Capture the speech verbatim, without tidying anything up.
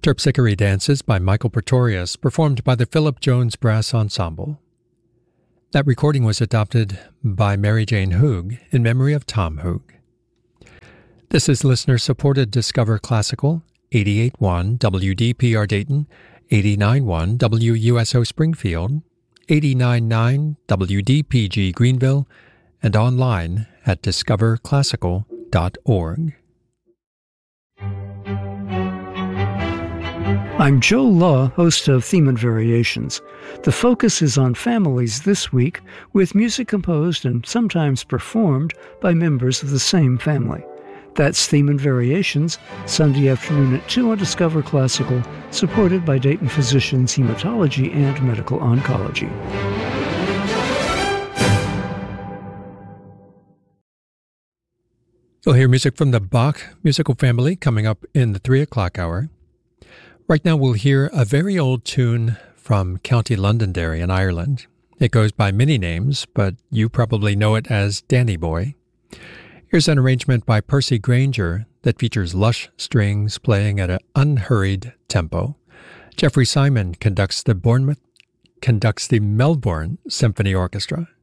Terpsichore Dances by Michael Pretorius, performed by the Philip Jones Brass Ensemble. That recording was adopted by Mary Jane Hoog in memory of Tom Hoog. This is listener-supported Discover Classical, eighty-eight point one W D P R Dayton, eighty-nine point one W U S O Springfield, eighty-nine point nine W D P G Greenville, and online at discover classical dot org. I'm Joe Law, host of Theme and Variations. The focus is on families this week, with music composed and sometimes performed by members of the same family. That's Theme and Variations, Sunday afternoon at two on Discover Classical, supported by Dayton Physicians Hematology and Medical Oncology. You'll hear music from the Bach musical family coming up in the three o'clock hour. Right now we'll hear a very old tune from County Londonderry in Ireland. It goes by many names, but you probably know it as Danny Boy. Here's an arrangement by Percy Granger that features lush strings playing at an unhurried tempo. Jeffrey Simon conducts the Bournemouth, conducts the Melbourne Symphony Orchestra.